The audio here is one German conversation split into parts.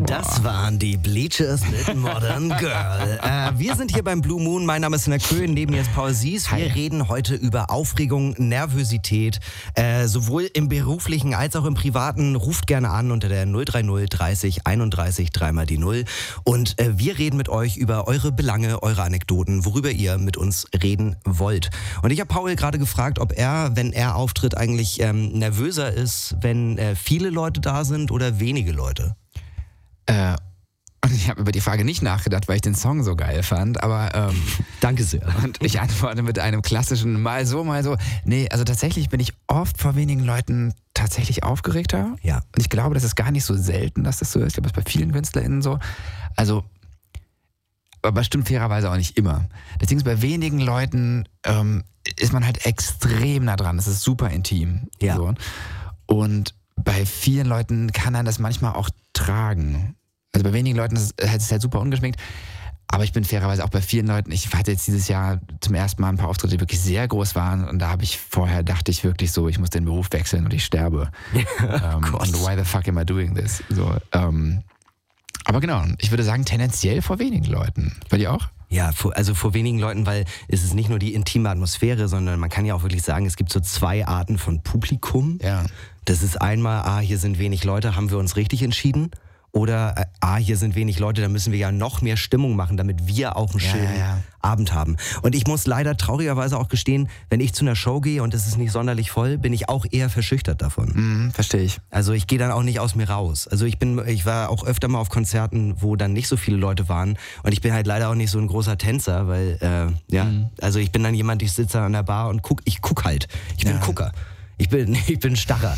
Das waren die Bleachers mit Modern Girl. Wir sind hier beim Blue Moon. Mein Name ist Henner Köhn, neben mir ist Paul Sies. Wir reden heute über Aufregung, Nervosität, sowohl im beruflichen als auch im privaten. Ruft gerne an unter der 030 30 31 3 die 0. Und wir reden mit euch über eure Belange, eure Anekdoten, worüber ihr mit uns reden wollt. Und ich habe Paul gerade gefragt, ob er, wenn er auftritt, eigentlich nervöser ist, wenn viele Leute da sind oder wenige Leute. Und ich habe über die Frage nicht nachgedacht, weil ich den Song so geil fand, aber danke sehr. Und ich antworte mit einem klassischen mal so, mal so. Nee, also tatsächlich bin ich oft vor wenigen Leuten tatsächlich aufgeregter. Ja. Und ich glaube, das ist gar nicht so selten, dass das so ist. Ich glaube, das ist bei vielen KünstlerInnen so. Also, aber stimmt fairerweise auch nicht immer. Deswegen ist bei wenigen Leuten ist man halt extrem nah dran. Das ist super intim. Ja. So. Und bei vielen Leuten kann er das manchmal auch tragen. Also bei wenigen Leuten ist es halt super ungeschminkt. Aber ich bin fairerweise auch bei vielen Leuten, ich hatte jetzt dieses Jahr zum ersten Mal ein paar Auftritte, die wirklich sehr groß waren. Und da dachte ich wirklich so, ich muss den Beruf wechseln und ich sterbe. Und why the fuck am I doing this? So, aber genau, ich würde sagen tendenziell vor wenigen Leuten. Bei dir auch? Ja, also vor wenigen Leuten, weil es ist nicht nur die intime Atmosphäre, sondern man kann ja auch wirklich sagen, es gibt so zwei Arten von Publikum. Ja. Das ist einmal, hier sind wenig Leute, haben wir uns richtig entschieden? Oder, hier sind wenig Leute, da müssen wir ja noch mehr Stimmung machen, damit wir auch einen schönen Abend haben. Und ich muss leider traurigerweise auch gestehen, wenn ich zu einer Show gehe und es ist nicht sonderlich voll, bin ich auch eher verschüchtert davon. Verstehe ich. Also ich gehe dann auch nicht aus mir raus. Also ich war auch öfter mal auf Konzerten, wo dann nicht so viele Leute waren. Und ich bin halt leider auch nicht so ein großer Tänzer, weil, also ich bin dann jemand, ich sitze an der Bar und ich guck halt. Ich bin Gucker. Ich bin Starrer.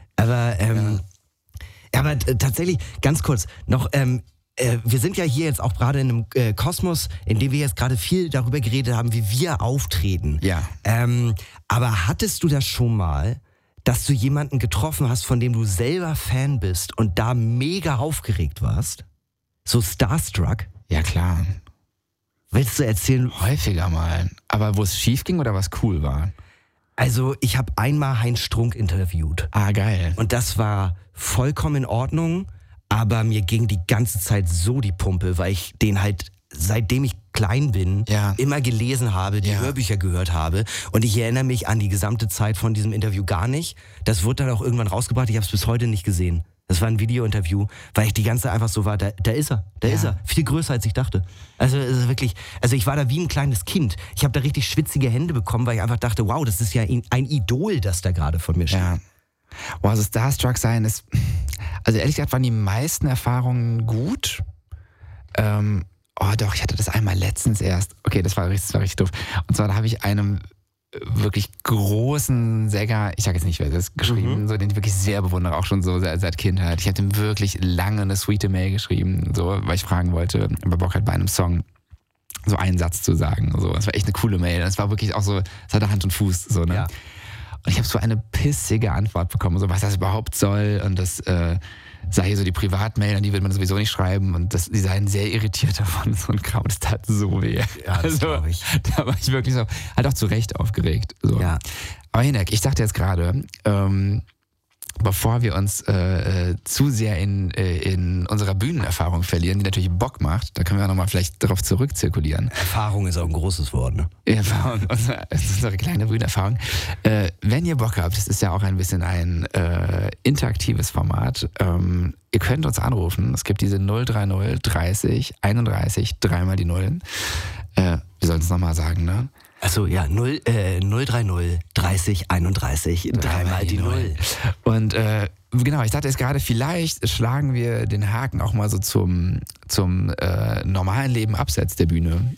Aber tatsächlich, ganz kurz, noch, wir sind ja hier jetzt auch gerade in einem Kosmos, in dem wir jetzt gerade viel darüber geredet haben, wie wir auftreten. Ja. Aber hattest du das schon mal, dass du jemanden getroffen hast, von dem du selber Fan bist und da mega aufgeregt warst? So starstruck? Ja, klar. Willst du erzählen? Häufiger mal. Aber wo es schief ging oder was cool war? Also ich habe einmal Heinz Strunk interviewt. Ah, geil. Und das war vollkommen in Ordnung, aber mir ging die ganze Zeit so die Pumpe, weil ich den halt, seitdem ich klein bin, immer gelesen habe, die Hörbücher gehört habe. Und ich erinnere mich an die gesamte Zeit von diesem Interview gar nicht. Das wurde dann auch irgendwann rausgebracht, ich habe es bis heute nicht gesehen. Das war ein Video-Interview, weil ich die ganze Zeit einfach so war, da ist er, ist er. Viel größer, als ich dachte. Also es ist wirklich, ich war da wie ein kleines Kind. Ich habe da richtig schwitzige Hände bekommen, weil ich einfach dachte, wow, das ist ja ein Idol, das da gerade von mir steht. Ja. Wow, also Starstruck sein ist, also ehrlich gesagt waren die meisten Erfahrungen gut. Doch, ich hatte das einmal letztens erst. Okay, das war richtig doof. Und zwar, da habe ich einem wirklich großen Sänger, ich sage jetzt nicht, wer das ist, geschrieben, so, den ich wirklich sehr bewundere, auch schon so seit Kindheit. Ich habe ihm wirklich lange eine sweete Mail geschrieben, so, weil ich fragen wollte, ob er Bock hat, bei einem Song so einen Satz zu sagen. So. Das war echt eine coole Mail. Das war wirklich auch so, es hatte Hand und Fuß. So, ne? Ja. Und ich habe so eine pissige Antwort bekommen, so was das überhaupt soll. Und das sei hier so die Privatmail, an die will man sowieso nicht schreiben. Und die seien sehr irritiert davon. So ein Kram, das tat so weh. Ja, das glaube ich. Da war ich wirklich so, halt auch zu Recht aufgeregt. So. Ja. Aber Hinek, ich dachte jetzt gerade, bevor wir uns zu sehr in unserer Bühnenerfahrung verlieren, die natürlich Bock macht, da können wir nochmal vielleicht darauf zurückzirkulieren. Erfahrung ist auch ein großes Wort, ne? Erfahrung, unsere kleine Bühnenerfahrung. Wenn ihr Bock habt, das ist ja auch ein bisschen ein interaktives Format, ihr könnt uns anrufen. Es gibt diese 030 30 31 3 die 0. Wir sollen es nochmal sagen, ne? Achso, ja, 030 30 31 3 die 0. Und genau, ich dachte jetzt gerade, vielleicht schlagen wir den Haken auch mal so zum normalen Leben abseits der Bühne.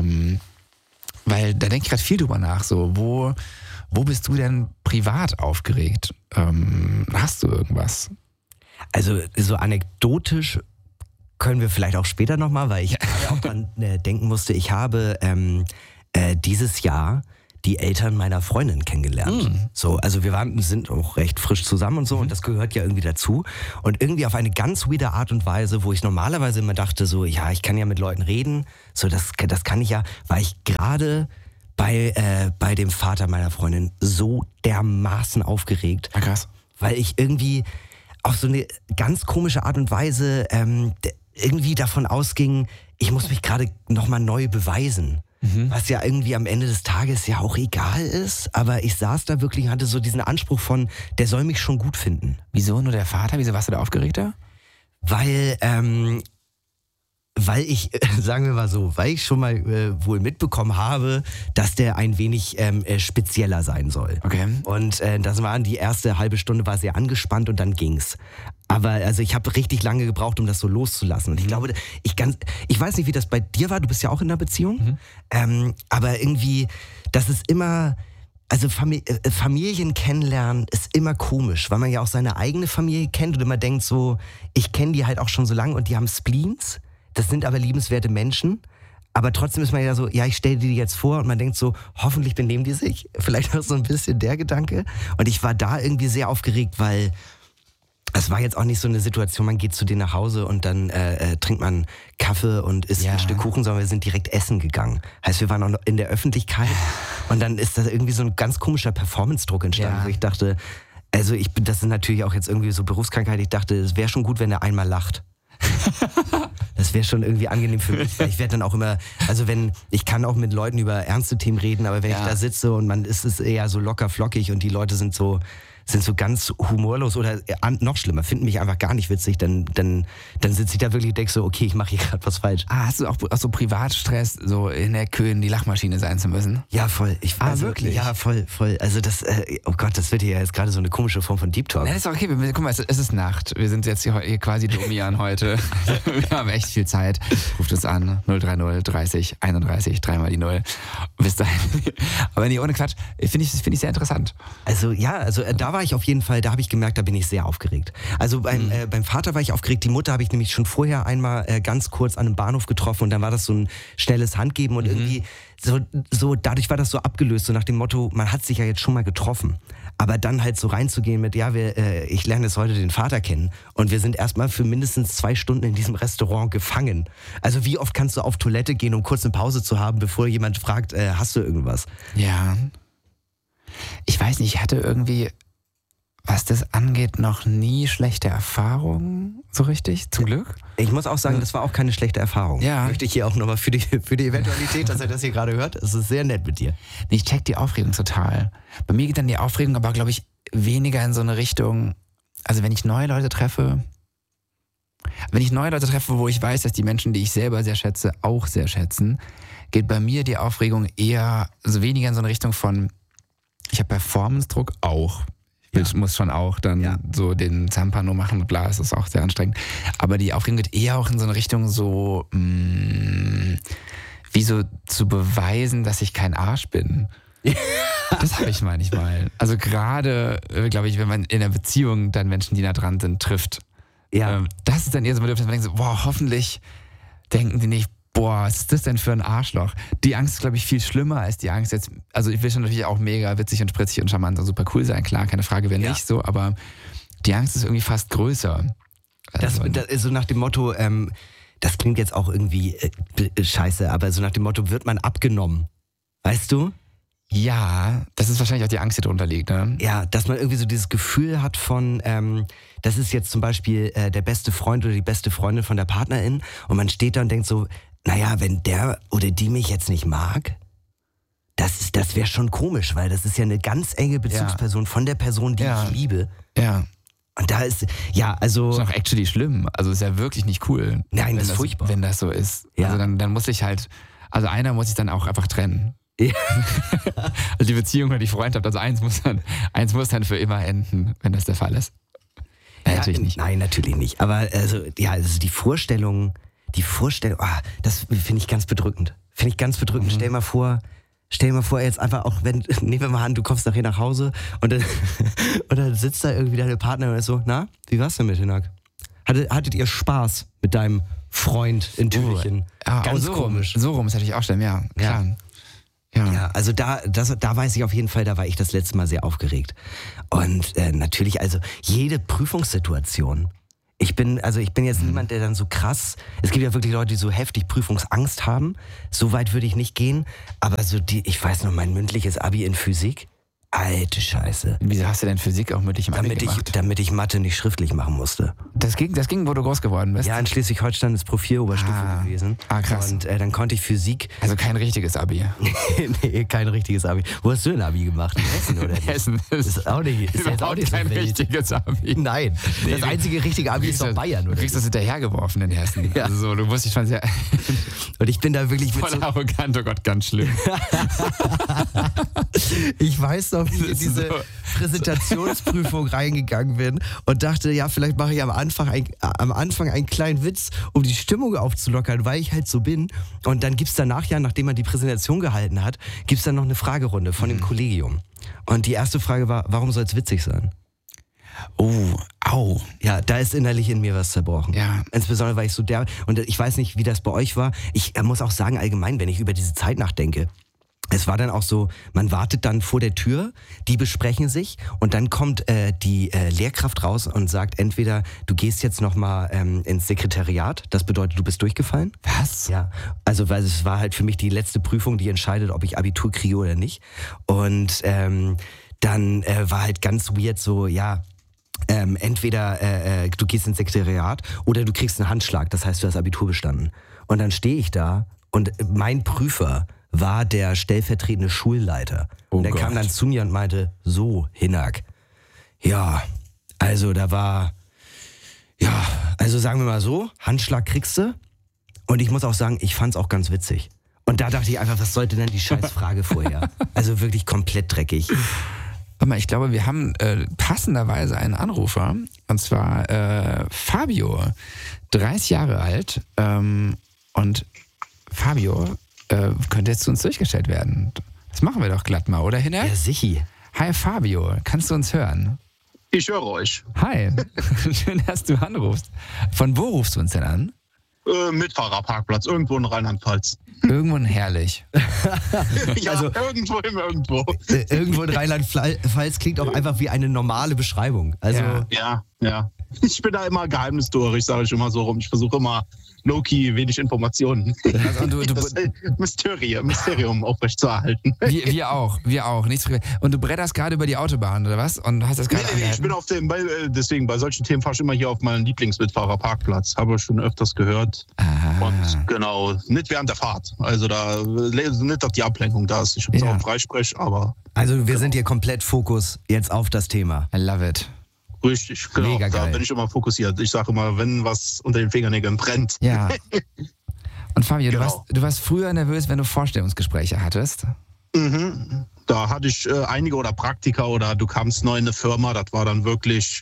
Weil da denke ich gerade viel drüber nach, so, wo bist du denn privat aufgeregt? Hast du irgendwas? Also so anekdotisch können wir vielleicht auch später nochmal, weil ich gerade auch dran denken musste, ich habe dieses Jahr die Eltern meiner Freundin kennengelernt. So, also wir sind auch recht frisch zusammen und so und das gehört ja irgendwie dazu. Und irgendwie auf eine ganz weirde Art und Weise, wo ich normalerweise immer dachte, so, ja, ich kann ja mit Leuten reden, so, das kann ich ja, war ich gerade bei dem Vater meiner Freundin so dermaßen aufgeregt. Ah, krass. Weil ich irgendwie auf so eine ganz komische Art und Weise irgendwie davon ausging, ich muss mich gerade nochmal neu beweisen. Was ja irgendwie am Ende des Tages ja auch egal ist. Aber ich saß da wirklich und hatte so diesen Anspruch von, der soll mich schon gut finden. Wieso nur der Vater? Wieso warst du da aufgeregter? Weil ich, sagen wir mal so, weil ich schon mal wohl mitbekommen habe, dass der ein wenig spezieller sein soll. Okay. Und das waren die erste halbe Stunde war sehr angespannt und dann ging's. Aber also ich habe richtig lange gebraucht, um das so loszulassen. Und ich glaube, ich weiß nicht, wie das bei dir war, du bist ja auch in einer Beziehung, aber irgendwie, das ist immer... Also Familien kennenlernen ist immer komisch, weil man ja auch seine eigene Familie kennt und immer denkt so, ich kenne die halt auch schon so lange und die haben Spleens, das sind aber liebenswerte Menschen, aber trotzdem ist man ja so, ja, ich stelle dir die jetzt vor und man denkt so, hoffentlich benehmen die sich, vielleicht auch so ein bisschen der Gedanke. Und ich war da irgendwie sehr aufgeregt, weil es war jetzt auch nicht so eine Situation, man geht zu denen nach Hause und dann trinkt man Kaffee und isst ein Stück Kuchen, sondern wir sind direkt essen gegangen. Heißt, wir waren auch noch in der Öffentlichkeit und dann ist da irgendwie so ein ganz komischer Performance-Druck entstanden. Wo ich dachte, also das ist natürlich auch jetzt irgendwie so Berufskrankheit, ich dachte, es wäre schon gut, wenn er einmal lacht. Das wäre schon irgendwie angenehm für mich, weil ich werde dann auch immer, also ich kann auch mit Leuten über ernste Themen reden, aber wenn ich da sitze und man ist es eher so locker flockig und die Leute sind so ganz humorlos oder noch schlimmer, finden mich einfach gar nicht witzig, dann sitze ich da wirklich und denke so, okay, ich mache hier gerade was falsch. Hast du auch so Privatstress, so in der Köhen die Lachmaschine sein zu müssen? Ja, voll. Wirklich? Ja, voll. Also das, oh Gott, das wird hier jetzt gerade so eine komische Form von Deep Talk. Nein, das ist okay, guck mal, es ist Nacht. Wir sind jetzt hier quasi Domian heute. Wir haben echt viel Zeit. Ruft uns an, 030 30 31, dreimal die 0. Bis dahin. Aber nee, ohne Quatsch, finde ich sehr interessant. Also da war ich auf jeden Fall, da habe ich gemerkt, da bin ich sehr aufgeregt. Also beim Vater war ich aufgeregt, die Mutter habe ich nämlich schon vorher einmal ganz kurz an einem Bahnhof getroffen und dann war das so ein schnelles Handgeben und irgendwie so dadurch war das so abgelöst, so nach dem Motto, man hat sich ja jetzt schon mal getroffen. Aber dann halt so reinzugehen mit, ich lerne jetzt heute den Vater kennen und wir sind erstmal für mindestens 2 Stunden in diesem Restaurant gefangen. Also wie oft kannst du auf Toilette gehen, um kurz eine Pause zu haben, bevor jemand fragt, hast du irgendwas? Ja. Ich weiß nicht, ich hatte irgendwie, was das angeht, noch nie schlechte Erfahrungen, so richtig, zum Glück. Ich muss auch sagen, das war auch keine schlechte Erfahrung. Ja. Möchte ich hier auch nochmal für die Eventualität, dass er das hier gerade hört. Es ist sehr nett mit dir. Ich check die Aufregung total. Bei mir geht dann die Aufregung aber, glaube ich, weniger in so eine Richtung, also wenn ich neue Leute treffe, wo ich weiß, dass die Menschen, die ich selber sehr schätze, auch sehr schätzen, geht bei mir die Aufregung eher, also weniger in so eine Richtung von, ich habe Performance-Druck auch. Ich muss schon auch dann so den Zampano machen und bla, das ist auch sehr anstrengend. Aber die Aufregung geht eher auch in so eine Richtung so, wie so zu beweisen, dass ich kein Arsch bin. Das habe ich manchmal. Also gerade, glaube ich, wenn man in einer Beziehung dann Menschen, die nah dran sind, trifft. Ja. Das ist dann eher so, dass man denkt so, hoffentlich denken die nicht, was ist das denn für ein Arschloch? Die Angst ist, glaube ich, viel schlimmer als die Angst jetzt. Also ich will schon natürlich auch mega witzig und spritzig und charmant und super cool sein, klar, keine Frage, wer nicht so, aber die Angst ist irgendwie fast größer. Das ist so nach dem Motto, das klingt jetzt auch irgendwie scheiße, aber so nach dem Motto, wird man abgenommen? Weißt du? Ja, das ist wahrscheinlich auch die Angst, die drunter liegt, ne? Ja, dass man irgendwie so dieses Gefühl hat von, das ist jetzt zum Beispiel der beste Freund oder die beste Freundin von der Partnerin und man steht da und denkt so, naja, wenn der oder die mich jetzt nicht mag, das wäre schon komisch, weil das ist ja eine ganz enge Bezugsperson von der Person, die ich liebe. Ja. Und da ist, also... Das ist auch actually schlimm. Also ist ja wirklich nicht cool. Nein, das ist furchtbar. Wenn das so ist. Ja. Also dann muss ich halt, also einer muss ich dann auch einfach trennen. Ja. Also die Beziehung oder die Freundschaft, also eins muss dann für immer enden, wenn das der Fall ist. Natürlich nicht. Nein, natürlich nicht. Aber also die Vorstellung, das finde ich ganz bedrückend. Stell dir mal vor, jetzt einfach auch, nehmen wir mal an, du kommst nachher nach Hause und dann sitzt da irgendwie deine Partnerin und ist so, na, wie war's denn mit Hinak? Hattet ihr Spaß mit deinem Freund in Tübingen? Ganz so komisch. So rum ist natürlich auch schlimm, ja, klar. Ja, also da weiß ich auf jeden Fall, da war ich das letzte Mal sehr aufgeregt. Und natürlich, also jede Prüfungssituation. Ich bin jetzt niemand, der dann so krass, es gibt ja wirklich Leute, die so heftig Prüfungsangst haben. So weit würde ich nicht gehen. Aber ich weiß noch, mein mündliches Abi in Physik, Alte Scheiße. Wieso hast du denn Physik auch mündlich im Abi gemacht? Damit ich Mathe nicht schriftlich machen musste. Das ging, wo du groß geworden bist? Ja, in Schleswig-Holstein ist Pro 4 Oberstufe gewesen. Krass. Und dann konnte ich Physik. Also kein richtiges Abi. Nee, kein richtiges Abi. Wo hast du ein Abi gemacht? In Hessen oder nicht? Hessen ist auch nicht, ist jetzt auch nicht so kein wild. richtiges Abi. Nein, das einzige richtige Abi ist doch Bayern, oder? Du kriegst das hinterhergeworfen in Hessen. Ja. Also so, du musst dich schon sehr... Und ich bin da wirklich mit Voll arrogant, oh Gott, ganz schlimm. Ich weiß noch, wie ich in diese Präsentationsprüfung reingegangen bin und dachte, ja, vielleicht mache ich am Anfang einen kleinen Witz, um die Stimmung aufzulockern, weil ich halt so bin. Und dann gibt es danach ja, nachdem man die Präsentation gehalten hat, gibt es dann noch eine Fragerunde von dem Kollegium. Und die erste Frage war, warum soll es witzig sein? Oh, au. Ja, da ist innerlich in mir was zerbrochen. Ja. Insbesondere, weil ich so und ich weiß nicht, wie das bei euch war. Ich muss auch sagen, allgemein, wenn ich über diese Zeit nachdenke, es war dann auch so, man wartet dann vor der Tür, die besprechen sich und dann kommt die Lehrkraft raus und sagt entweder, du gehst jetzt nochmal ins Sekretariat, das bedeutet, du bist durchgefallen. Was? Ja, also weil es war halt für mich die letzte Prüfung, die entscheidet, ob ich Abitur kriege oder nicht. Und dann war halt ganz weird so, ja, entweder du gehst ins Sekretariat oder du kriegst einen Handschlag, das heißt, du hast Abitur bestanden. Und dann stehe ich da und mein Prüfer war der stellvertretende Schulleiter. Oh und der Gott. kam dann zu mir und meinte, so, Hinak, ja, also da war, ja, also sagen wir mal so, Handschlag kriegst du. Und ich muss auch sagen, ich fand's auch ganz witzig. Und da dachte ich einfach, was sollte denn die Scheißfrage vorher? Also wirklich komplett dreckig. Warte mal, ich glaube, wir haben passenderweise einen Anrufer. Und zwar Fabio, 30 Jahre alt. Und Fabio könnte jetzt zu uns durchgestellt werden. Das machen wir doch glatt mal, oder Hinak? Ja, sichi. Hi Fabio, kannst du uns hören? Ich höre euch. Hi, schön, dass du anrufst. Von wo rufst du uns denn an? Mitfahrerparkplatz, irgendwo in Rheinland-Pfalz. Irgendwo herrlich. Ja, Also- irgendwo im Irgendwo. Irgendwo in Rheinland-Pfalz klingt auch einfach wie eine normale Beschreibung. Also Ja. Ich bin da immer geheimnissturig, sage ich immer so rum. Ich versuche immer low-key wenig Informationen. Also, und du, Das Mysterium aufrechtzuerhalten. wir auch. Nichts. Und du bretterst gerade über die Autobahn, oder was? Und hast das gerade Nee, ich bin auf dem, deswegen bei solchen Themen fahre ich immer hier auf meinen Lieblingsmitfahrerparkplatz. Habe ich schon öfters gehört. Aha. Und genau, nicht während der Fahrt. Also da nicht, dass die Ablenkung da ist. Ich habe Ja. auch Freisprech, aber Also wir sind hier komplett Fokus jetzt auf das Thema. I love it. richtig, genau. Mega Da geil. bin ich immer fokussiert. Ich sage immer, wenn was unter den Fingernägeln brennt. Ja. Und Fabio, Genau. du warst früher nervös, wenn du Vorstellungsgespräche hattest? Mhm. Da hatte ich einige oder Praktika oder du kamst neu in eine Firma, das war dann wirklich,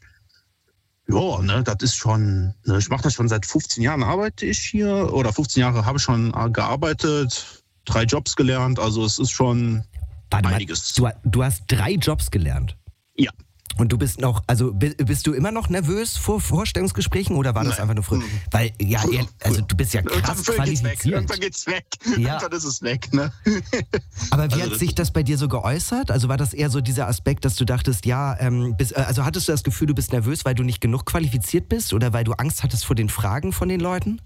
ja, ne, das ist schon, ne, ich mache das schon seit 15 Jahren, arbeite ich hier oder 15 Jahre habe ich schon gearbeitet, 3 Jobs gelernt, also es ist schon Warte mal, einiges. du hast 3 Jobs gelernt. Ja. Und du bist noch, also bist du immer noch nervös vor Vorstellungsgesprächen oder war das Nein. einfach nur früher? Weil, ja, also du bist ja krass qualifiziert. Irgendwann geht's weg. Ja. Irgendwann ist es weg, ne? Aber wie Also hat das- sich das bei dir so geäußert? Also war das eher so dieser Aspekt, dass du dachtest, ja, also hattest du das Gefühl, du bist nervös, weil du nicht genug qualifiziert bist oder weil du Angst hattest vor den Fragen von den Leuten?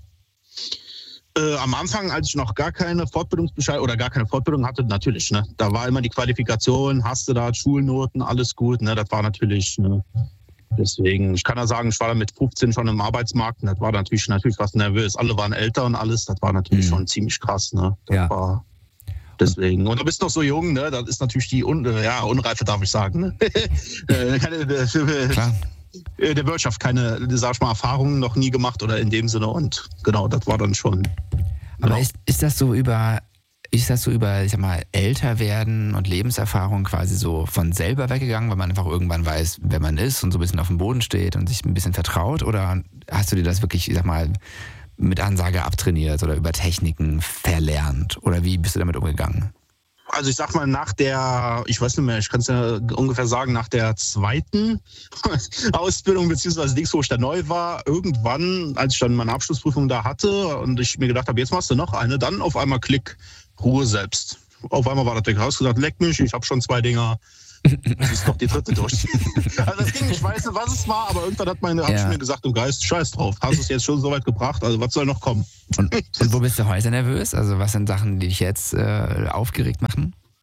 Am Anfang, als ich noch gar keine Fortbildungsbescheid oder gar keine Fortbildung hatte, natürlich, ne? Da war immer die Qualifikation, hast du da Schulnoten, alles gut, ne? Das war natürlich, ne? Deswegen, ich kann ja sagen, ich war da mit 15 schon im Arbeitsmarkt und das war natürlich was nervös. Alle waren älter und alles, das war natürlich schon ziemlich krass, ne? Das Ja. war deswegen. Und du bist noch so jung, ne? Das ist natürlich die Unreife, darf ich sagen, ne? Klar. Der Wirtschaft keine, sag ich mal, Erfahrungen noch nie gemacht oder in dem Sinne und genau, das war dann schon. Aber Genau. ist das so über, ich sag mal, älter werden und Lebenserfahrung quasi so von selber weggegangen, weil man einfach irgendwann weiß, wer man ist und so ein bisschen auf dem Boden steht und sich ein bisschen vertraut? Oder hast du dir das wirklich, ich sag mal, mit Ansage abtrainiert oder über Techniken verlernt? Oder wie bist du damit umgegangen? Also ich sag mal, ich weiß nicht mehr, ich kann es ja ungefähr sagen, nach der zweiten Ausbildung, beziehungsweise Dings, wo ich da neu war, irgendwann, als ich dann meine Abschlussprüfung da hatte und ich mir gedacht habe, jetzt machst du noch eine, dann auf einmal Klick, Ruhe selbst. Auf einmal war das weg rausgesagt, leck mich, ich habe schon 2 Dinger. Das ist doch die dritte durch. Also das ging, ich weiß nicht, was es war, aber irgendwann hab ich mir gesagt im Geist, scheiß drauf, hast du es jetzt schon so weit gebracht, also was soll noch kommen? Und wo bist du heute nervös? Also was sind Sachen, die dich jetzt aufgeregt machen?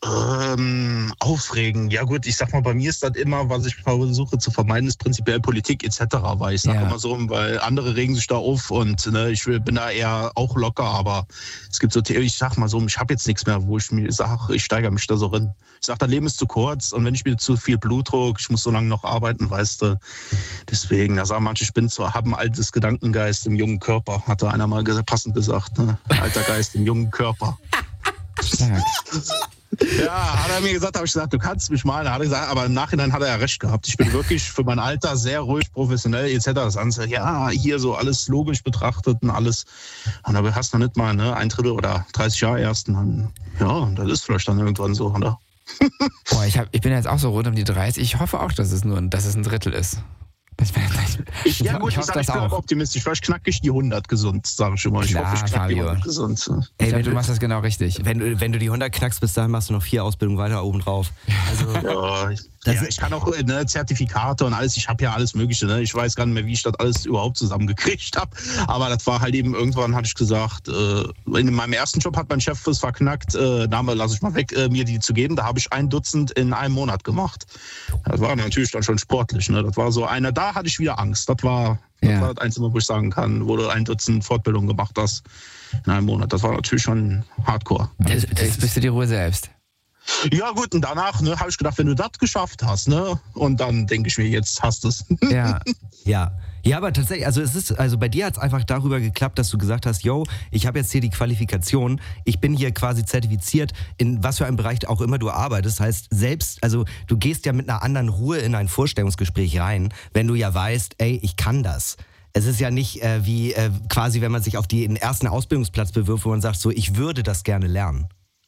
Aufregen. Ja gut, ich sag mal, bei mir ist das immer, was ich versuche zu vermeiden, ist prinzipiell Politik etc. Weil ich sage immer so, weil andere regen sich da auf und ich bin da eher auch locker, aber es gibt so, ich sag mal so, ich habe jetzt nichts mehr, wo ich mir sage, ich steigere mich da so rein. Ich sag, das Leben ist zu kurz und wenn ich mir zu viel Blutdruck, ich muss so lange noch arbeiten, weißt du. Deswegen, da sagen manche, ich bin zwar, habe ein altes Gedankengeist im jungen Körper, hat da einer mal passend gesagt, ne? Alter Geist im jungen Körper. Stark. Ja, hat er mir gesagt, habe ich gesagt, du kannst mich mal. Hat er gesagt, aber im Nachhinein hat er ja recht gehabt. Ich bin wirklich für mein Alter sehr ruhig, professionell etc. Das andere, ja, hier so alles logisch betrachtet und alles. Und aber hast du noch nicht mal ein Drittel oder 30 Jahre erst. Und dann, ja, das ist vielleicht dann irgendwann so, oder? Boah, ich bin jetzt auch so rund um die 30. Ich hoffe auch, dass es ein Drittel ist. Ich bin optimistisch. Vielleicht knacke ich die 100 gesund, sage ich immer. Ich hoffe, ich knacke die 100 gesund. Ey, du machst das genau richtig. Wenn du die 100 knackst, bis dahin machst du noch 4 Ausbildungen weiter oben drauf. Also, ich kann auch Zertifikate und alles. Ich habe ja alles Mögliche. Ne? Ich weiß gar nicht mehr, wie ich das alles überhaupt zusammengekriegt habe. Aber das war halt eben, irgendwann hatte ich gesagt, in meinem ersten Job hat mein Chef es verknackt, Name lasse ich mal weg, mir die zu geben. Da habe ich 1 Dutzend in einem Monat gemacht. Das war natürlich dann schon sportlich. Ne? Das war so einer, da hatte ich wieder Angst. Das war das Einzige, wo ich sagen kann, wo du 1 Dutzend Fortbildungen gemacht hast in einem Monat. Das war natürlich schon hardcore. Jetzt bist du die Ruhe selbst. Ja gut, und danach habe ich gedacht, wenn du das geschafft hast, und dann denke ich mir, jetzt hast du es. Ja, aber tatsächlich, also bei dir hat es einfach darüber geklappt, dass du gesagt hast, yo, ich habe jetzt hier die Qualifikation, ich bin hier quasi zertifiziert, in was für einem Bereich auch immer du arbeitest. Das heißt, du gehst ja mit einer anderen Ruhe in ein Vorstellungsgespräch rein, wenn du ja weißt, ey, ich kann das. Es ist ja nicht wie quasi, wenn man sich auf den ersten Ausbildungsplatz bewirbt, wo man sagt, so, ich würde das gerne lernen.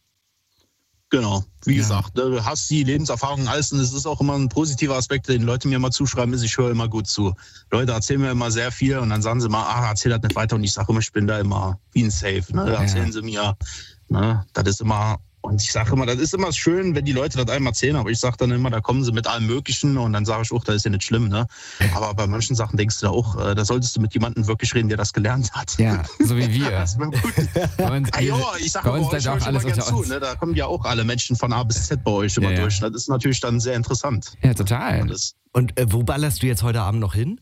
Genau, wie gesagt, du hast die Lebenserfahrung alles und es ist auch immer ein positiver Aspekt, den Leute mir immer zuschreiben, ist, ich höre immer gut zu. Leute erzählen mir immer sehr viel und dann sagen sie mal, erzähl das nicht weiter und ich sage immer, ich bin da immer wie ein Safe, erzählen sie mir, das ist immer, und ich sage immer, das ist immer schön, wenn die Leute das einem erzählen, aber ich sage dann immer, da kommen sie mit allem Möglichen und dann sage ich auch, das ist ja nicht schlimm, aber bei manchen Sachen denkst du da auch, da solltest du mit jemandem wirklich reden, der das gelernt hat. Ja, so wie wir. Das wäre gut. Ich sage bei euch auch alles immer zu, da kommen ja auch alle Menschen von A bis Z bei euch immer durch. Das ist natürlich dann sehr interessant. Ja, total. Und wo ballerst du jetzt heute Abend noch hin?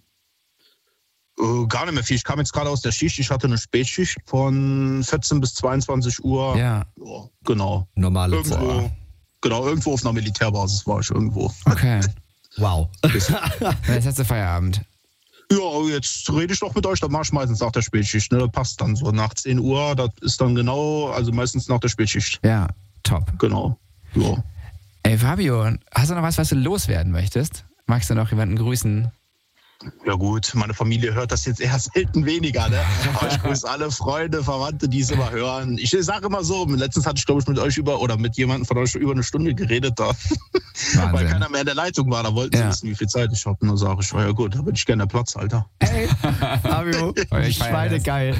Gar nicht mehr viel. Ich kam jetzt gerade aus der Schicht. Ich hatte eine Spätschicht von 14 bis 22 Uhr. Ja. Genau. Normale Zeit. Genau, irgendwo auf einer Militärbasis war ich irgendwo. Okay. Wow. Jetzt hast du Feierabend. Ja, jetzt rede ich noch mit euch. Dann mache ich meistens nach der Spätschicht. Das passt dann so nach 10 Uhr. Das ist dann genau, also meistens nach der Spätschicht. Ja, top. Genau. Ja. Ey, Fabio, hast du noch was du loswerden möchtest? Magst du noch jemanden grüßen? Ja gut, meine Familie hört das jetzt eher selten weniger, aber ich grüße alle Freunde, Verwandte, die es immer hören. Ich sage immer so, letztens hatte ich, glaube ich, mit jemandem von euch über eine Stunde geredet, weil keiner mehr in der Leitung war. Da wollten sie wissen, wie viel Zeit ich habe. Und dann sage ich, ja gut, da bin ich gerne der Platz, Alter. Hey, Fabio, Schweine geil.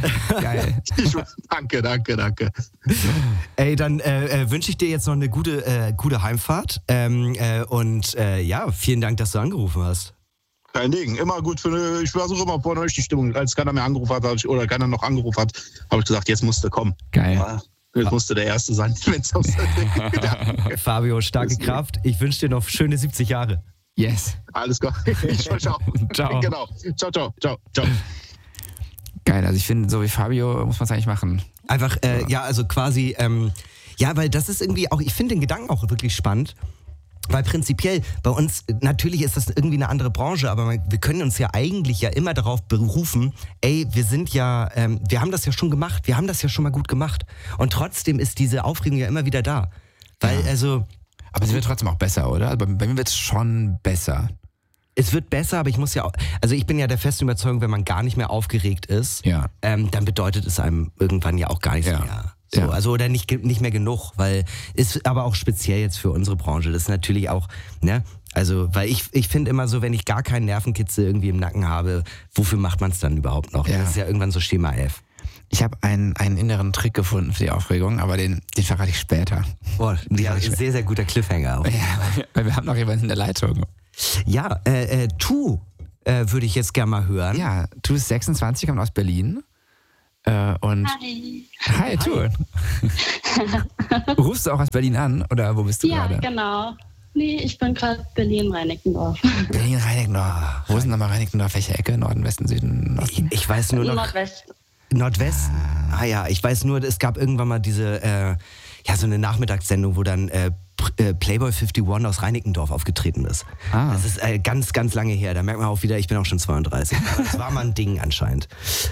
Danke. Ey, dann wünsche ich dir jetzt noch eine gute Heimfahrt. Vielen Dank, dass du angerufen hast. Kein Ding, immer gut ich versuche immer von euch die Stimmung. Als keiner mehr angerufen hat, oder keiner noch angerufen hat, habe ich gesagt, jetzt musste kommen. Geil. Ja, jetzt musste der Erste sein, wenn es aus Fabio, starke Kraft. Ich wünsche dir noch schöne 70 Jahre. Yes. Alles klar. Ciao. Ciao. Genau. Ciao. Geil, also ich finde, so wie Fabio muss man es eigentlich machen. Einfach, quasi, weil das ist irgendwie auch, ich finde den Gedanken auch wirklich spannend. Weil prinzipiell bei uns, natürlich ist das irgendwie eine andere Branche, aber wir können uns ja eigentlich immer darauf berufen, ey, wir haben das ja schon gemacht, wir haben das ja schon mal gut gemacht. Und trotzdem ist diese Aufregung ja immer wieder da. Weil, aber sie wird trotzdem auch besser, oder? Bei mir wird es schon besser. Es wird besser, aber ich bin ja der festen Überzeugung, wenn man gar nicht mehr aufgeregt ist, dann bedeutet es einem irgendwann ja auch gar nichts mehr. So, also oder nicht mehr genug, weil ist aber auch speziell jetzt für unsere Branche. Das ist natürlich auch, also weil ich finde immer so, wenn ich gar keinen Nervenkitzel irgendwie im Nacken habe, wofür macht man es dann überhaupt noch? Ja. Das ist ja irgendwann so Schema F. Ich habe einen inneren Trick gefunden für die Aufregung, aber den verrate ich später. Boah, sehr, sehr guter Cliffhanger auch. Ja, weil wir haben noch jemanden in der Leitung. Ja, Tu würde ich jetzt gerne mal hören. Ja, Tu ist 26, kommt aus Berlin. Und Hi. Hi, Tun. Rufst du auch aus Berlin an oder wo bist du gerade? Ja, genau. Nee, ich bin gerade Berlin-Reinickendorf. Berlin-Reinickendorf. Wo ist denn nochmal Reinickendorf? Welche Ecke? Norden, Westen, Süden, Osten? Ich weiß nur noch... Nordwest. Nordwest? Ah ja, ich weiß nur, es gab irgendwann mal diese, so eine Nachmittagssendung, wo dann Playboy 51 aus Reinickendorf aufgetreten ist. Ah. Das ist ganz, ganz lange her. Da merkt man auch wieder, ich bin auch schon 32. Das war mal ein Ding anscheinend.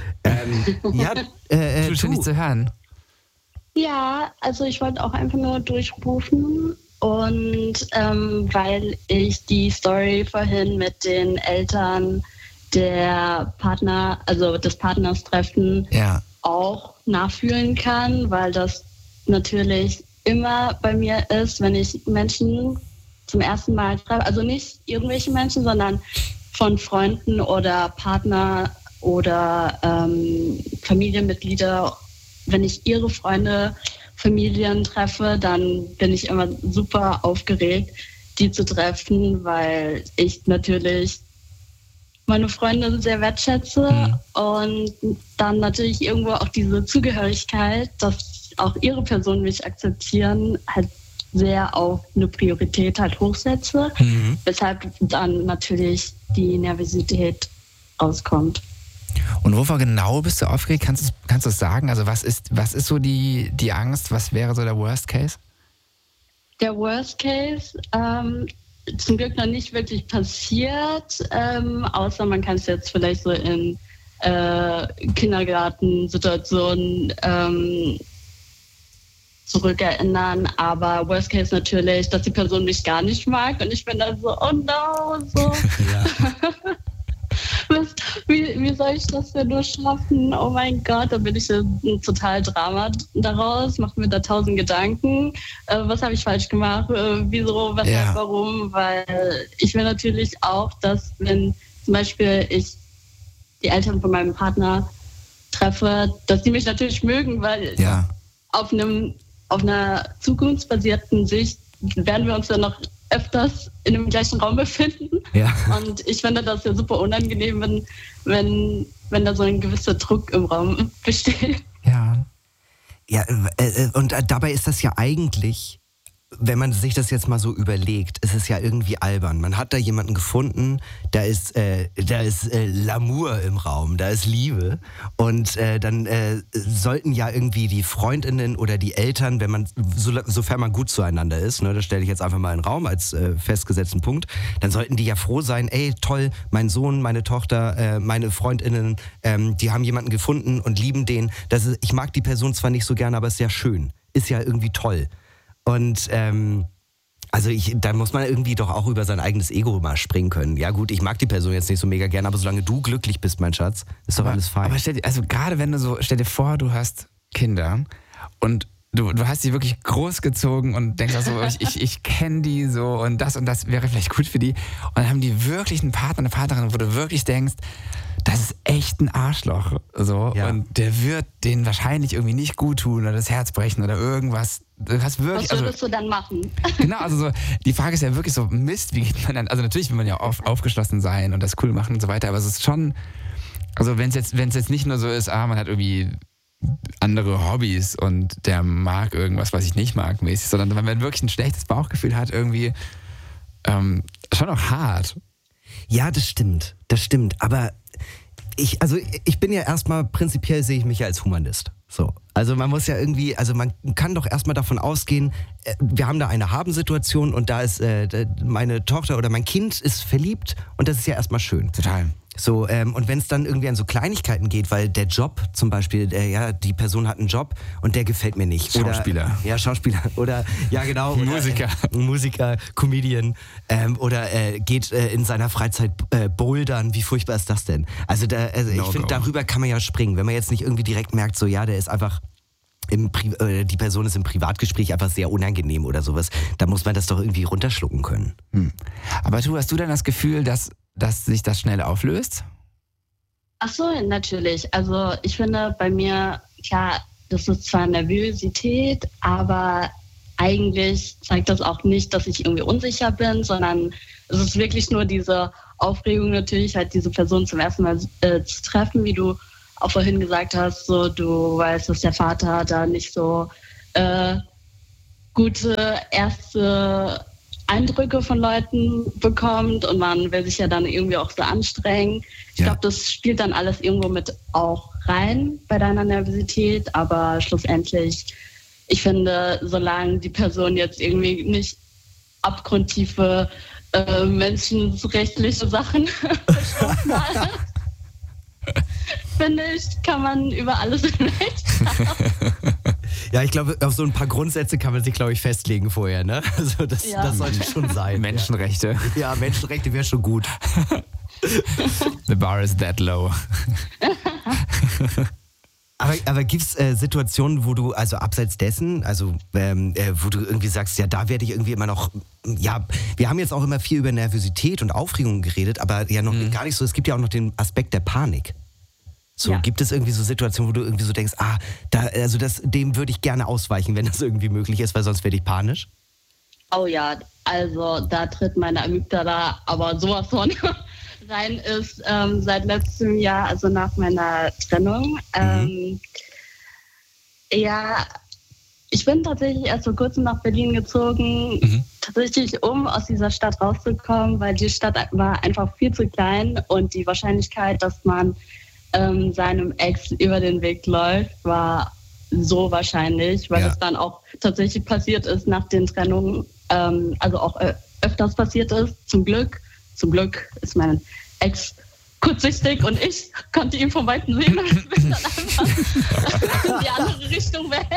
Schön, dich zu hören. Ja, also ich wollte auch einfach nur durchrufen und weil ich die Story vorhin mit den Eltern der Partner, also des Partners treffen, auch nachfühlen kann, weil das natürlich immer bei mir ist, wenn ich Menschen zum ersten Mal treffe, also nicht irgendwelche Menschen, sondern von Freunden oder Partner oder Familienmitglieder. Wenn ich ihre Freunde, Familien treffe, dann bin ich immer super aufgeregt, die zu treffen, weil ich natürlich meine Freunde sehr wertschätze und dann natürlich irgendwo auch diese Zugehörigkeit, dass auch ihre Personen mich akzeptieren, halt sehr auf eine Priorität halt hochsetze, weshalb dann natürlich die Nervosität rauskommt. Und wovor genau bist du aufgeregt? Kannst du es sagen? Also was ist so die Angst? Was wäre so der Worst Case? Der Worst Case, zum Glück noch nicht wirklich passiert, außer man kann es jetzt vielleicht so in Kindergartensituationen zurückerinnern. Aber Worst Case natürlich, dass die Person mich gar nicht mag und ich bin dann so, oh no, so. Ja. Wie soll ich das denn nur schaffen? Oh mein Gott, da bin ich ein total Drama daraus, mache mir da 1000 Gedanken. Was habe ich falsch gemacht? Wieso, weshalb, warum? Weil ich will natürlich auch, dass wenn zum Beispiel ich die Eltern von meinem Partner treffe, dass die mich natürlich mögen, weil auf einer zukunftsbasierten Sicht werden wir uns ja noch öfters in dem gleichen Raum befinden. Ja. Und ich finde das ja super unangenehm, wenn da so ein gewisser Druck im Raum besteht. Ja. Ja, und dabei ist das ja eigentlich, wenn man sich das jetzt mal so überlegt, ist es ja irgendwie albern. Man hat da jemanden gefunden, da ist L'amour im Raum, da ist Liebe. Und dann sollten ja irgendwie die Freundinnen oder die Eltern, wenn man, sofern man gut zueinander ist, ne, das stelle ich jetzt einfach mal in den Raum als festgesetzten Punkt, dann sollten die ja froh sein, ey, toll, mein Sohn, meine Tochter, meine Freundinnen, die haben jemanden gefunden und lieben den. Ich mag die Person zwar nicht so gerne, aber ist ja schön, ist ja irgendwie toll. Und da muss man irgendwie doch auch über sein eigenes Ego mal springen können. Ja gut, ich mag die Person jetzt nicht so mega gern, aber solange du glücklich bist, mein Schatz, ist doch alles fein. Aber stell dir vor, du hast Kinder und du hast die wirklich großgezogen und denkst also, ich kenne die so und das wäre vielleicht gut für die. Und dann haben die wirklich einen Partner, eine Partnerin, wo du wirklich denkst, das ist echt ein Arschloch. So. Ja. Und der wird denen wahrscheinlich irgendwie nicht gut tun oder das Herz brechen oder irgendwas. Was würdest du dann machen? Genau, also so, die Frage ist ja wirklich so, Mist, wie geht man dann, also natürlich will man ja aufgeschlossen sein und das cool machen und so weiter, aber es ist schon, also wenn es jetzt nicht nur so ist, man hat irgendwie andere Hobbys und der mag irgendwas, was ich nicht mag mäßig, sondern wenn man wirklich ein schlechtes Bauchgefühl hat, irgendwie schon auch hart. Ja, das stimmt, aber ich bin ja erstmal, prinzipiell sehe ich mich ja als Humanist. So. Also man muss ja irgendwie, also man kann doch erstmal davon ausgehen, wir haben da eine Habensituation und da ist meine Tochter oder mein Kind ist verliebt und das ist ja erstmal schön. Total. So, und wenn es dann irgendwie an so Kleinigkeiten geht, weil der Job zum Beispiel, die Person hat einen Job und der gefällt mir nicht. Schauspieler. Schauspieler. Oder, ja genau. Musiker, Comedian. Oder geht in seiner Freizeit bouldern. Wie furchtbar ist das denn? Also ich finde, darüber kann man ja springen. Wenn man jetzt nicht irgendwie direkt merkt, so der ist einfach... die Person ist im Privatgespräch einfach sehr unangenehm oder sowas, da muss man das doch irgendwie runterschlucken können. Aber hast du denn das Gefühl, dass sich das schnell auflöst? Ach so, natürlich. Also ich finde bei mir, klar, das ist zwar Nervosität, aber eigentlich zeigt das auch nicht, dass ich irgendwie unsicher bin, sondern es ist wirklich nur diese Aufregung natürlich, halt diese Person zum ersten Mal zu treffen, wie du auch vorhin gesagt hast, so du weißt, dass der Vater da nicht so gute erste Eindrücke von Leuten bekommt und man will sich ja dann irgendwie auch so anstrengen. Ich glaube, das spielt dann alles irgendwo mit auch rein bei deiner Nervosität, aber schlussendlich, ich finde, solange die Person jetzt irgendwie nicht abgrundtiefe menschenrechtliche Sachen verschlossen hat, finde ich, kann man über alles hinweg. Ja, ich glaube, auf so ein paar Grundsätze kann man sich, glaube ich, festlegen vorher, ne? Also das sollte schon sein. Menschenrechte. Ja, Menschenrechte wäre schon gut. The bar is that low. Aber gibt es Situationen, wo du, also abseits dessen, also wo du irgendwie sagst, ja, da werde ich irgendwie immer noch, ja, wir haben jetzt auch immer viel über Nervosität und Aufregung geredet, aber ja noch gar nicht so, es gibt ja auch noch den Aspekt der Panik. So, gibt es irgendwie so Situationen, wo du irgendwie so denkst, dem würde ich gerne ausweichen, wenn das irgendwie möglich ist, weil sonst werde ich panisch? Oh ja, also da tritt meine Amygdala aber sowas von rein ist seit letztem Jahr, also nach meiner Trennung. Ja, ich bin tatsächlich erst vor kurzem nach Berlin gezogen, tatsächlich um aus dieser Stadt rauszukommen, weil die Stadt war einfach viel zu klein und die Wahrscheinlichkeit, dass man seinem Ex über den Weg läuft, war so wahrscheinlich, weil es dann auch tatsächlich passiert ist nach den Trennungen, also auch öfters passiert ist, zum Glück. Zum Glück ist mein Ex kurzsichtig und ich konnte ihn von Weitem sehen und bin dann einfach in die andere Richtung weg.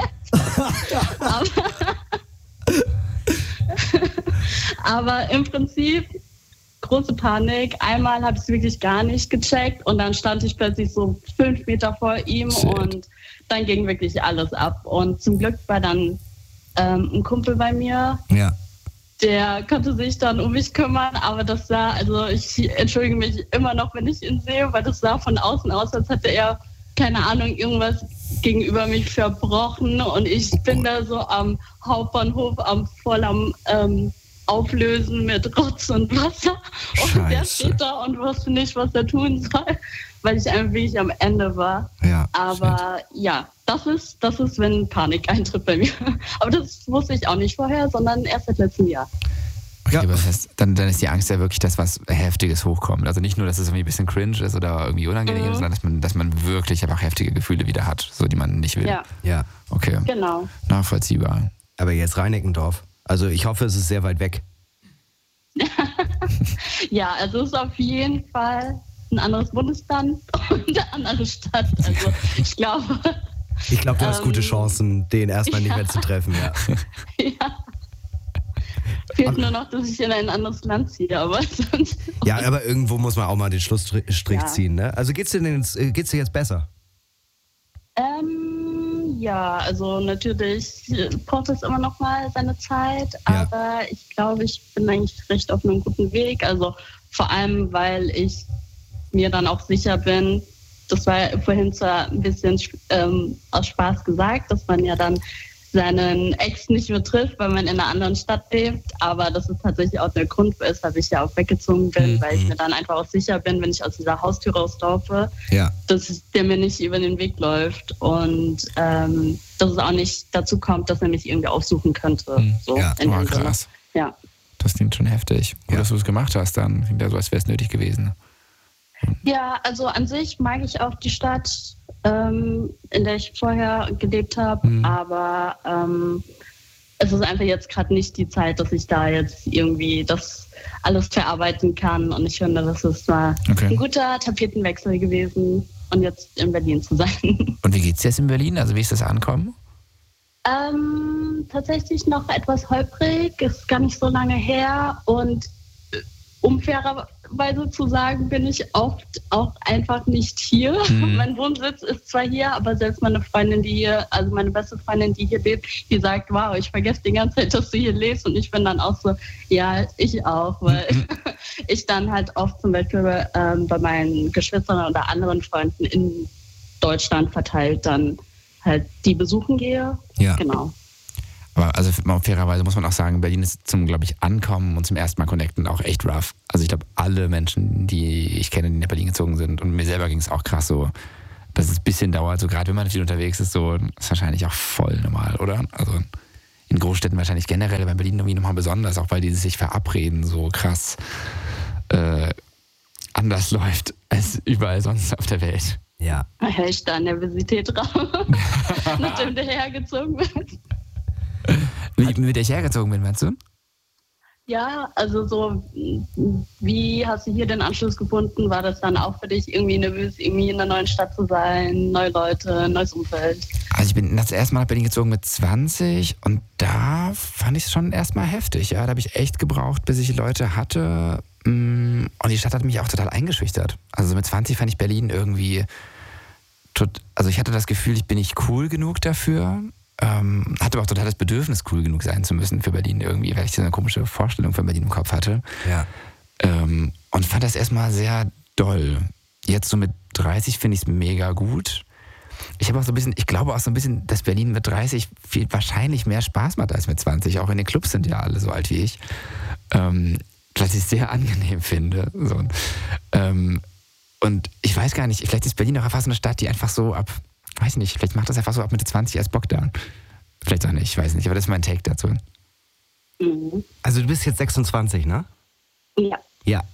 Aber im Prinzip große Panik. Einmal habe ich es wirklich gar nicht gecheckt und dann stand ich plötzlich so 5 Meter vor ihm und dann ging wirklich alles ab. Und zum Glück war dann ein Kumpel bei mir, der konnte sich dann um mich kümmern, aber das sah, also ich entschuldige mich immer noch, wenn ich ihn sehe, weil das sah von außen aus, als hätte er, keine Ahnung, irgendwas gegenüber mich verbrochen und ich bin da so am Hauptbahnhof voll am Auflösen mit Rotz und Wasser und der steht da und wusste nicht, was er tun soll, weil ich einfach wirklich am Ende war. Ja, aber das ist, wenn Panik eintritt bei mir. Aber das wusste ich auch nicht vorher, sondern erst seit letztem Jahr. Okay, aber das heißt, dann ist die Angst ja wirklich das, was Heftiges hochkommt. Also nicht nur, dass es irgendwie ein bisschen cringe ist oder irgendwie unangenehm ist, sondern dass man wirklich einfach heftige Gefühle wieder hat, so die man nicht will. Ja. Okay. Genau. Nachvollziehbar. Aber jetzt Reinickendorf. Also ich hoffe, es ist sehr weit weg. Ja, also es ist auf jeden Fall ein anderes Bundesland und eine andere Stadt. Also ich glaube... du hast gute Chancen, den erstmal nicht mehr zu treffen, ja. Fehlt nur noch, dass ich in ein anderes Land ziehe, aber sonst... Ja, aber irgendwo muss man auch mal den Schlussstrich ziehen, ne? Also geht's dir jetzt besser? Ja, also natürlich braucht es immer noch mal seine Zeit, aber ich glaube, ich bin eigentlich recht auf einem guten Weg. Also vor allem, weil ich mir dann auch sicher bin, das war vorhin zwar ein bisschen aus Spaß gesagt, dass man ja dann seinen Ex nicht mehr trifft, weil man in einer anderen Stadt lebt, aber das ist tatsächlich auch der Grund, weshalb ich ja auch weggezogen bin, weil ich mir dann einfach auch sicher bin, wenn ich aus dieser Haustür rauslaufe, dass der mir nicht über den Weg läuft und dass es auch nicht dazu kommt, dass er mich irgendwie aufsuchen könnte. So in krass. Ja. Das klingt schon heftig. Gut, dass du es gemacht hast, dann klingt ja so, als wäre es nötig gewesen. Ja, also an sich mag ich auch die Stadt, in der ich vorher gelebt habe, aber es ist einfach jetzt gerade nicht die Zeit, dass ich da jetzt irgendwie das alles verarbeiten kann und ich finde, das ist mal ein guter Tapetenwechsel gewesen und jetzt in Berlin zu sein. Und wie geht's jetzt in Berlin? Also wie ist das Ankommen? Tatsächlich noch etwas holprig, ist gar nicht so lange her und um fairerweise zu sagen, bin ich oft auch einfach nicht hier. Mein Wohnsitz ist zwar hier, aber selbst meine Freundin, meine beste Freundin, die hier lebt, die sagt, wow, ich vergesse die ganze Zeit, dass du hier lebst und ich bin dann auch so, ja, ich auch, weil ich dann halt oft zum Beispiel bei meinen Geschwistern oder anderen Freunden in Deutschland verteilt dann halt die besuchen gehe. Ja. Genau. Aber also fairerweise muss man auch sagen, Berlin ist zum, glaube ich, Ankommen und zum ersten Mal connecten auch echt rough. Also ich glaube, alle Menschen, die ich kenne, die nach Berlin gezogen sind und mir selber ging es auch krass so, dass es ein bisschen dauert, so gerade wenn man viel unterwegs ist, so ist wahrscheinlich auch voll normal, oder? Also in Großstädten wahrscheinlich generell, aber in Berlin irgendwie nochmal besonders, auch weil die sich verabreden so krass anders läuft als überall sonst auf der Welt. Ja. Höre ich da Nervosität raus, nachdem du hergezogen bist? Wie mit der ich hergezogen bin, meinst du? Ja, also so, wie hast du hier den Anschluss gefunden? War das dann auch für dich irgendwie nervös, irgendwie in einer neuen Stadt zu sein, neue Leute, neues Umfeld? Also ich bin das erste Mal nach Berlin gezogen mit 20 und da fand ich es schon erstmal heftig. Ja, da habe ich echt gebraucht, bis ich Leute hatte. Und die Stadt hat mich auch total eingeschüchtert. Also mit 20 fand ich Berlin irgendwie, also ich hatte das Gefühl, ich bin nicht cool genug dafür. Hatte aber auch total das Bedürfnis, cool genug sein zu müssen für Berlin irgendwie, weil ich so eine komische Vorstellung von Berlin im Kopf hatte. Ja. Und fand das erstmal sehr doll. Jetzt so mit 30 finde ich es mega gut. Ich habe auch so ein bisschen, ich glaube auch so ein bisschen, dass Berlin mit 30 wahrscheinlich mehr Spaß macht als mit 20. Auch in den Clubs sind ja alle so alt wie ich. Was ich sehr angenehm finde. So. Und ich weiß gar nicht, vielleicht ist Berlin auch einfach so eine Stadt, die einfach so ab, weiß nicht, vielleicht macht das einfach so ab Mitte 20 als Bock da. Vielleicht auch nicht, ich weiß nicht, aber das ist mein Take dazu. Also du bist jetzt 26, ne? Ja. Ja,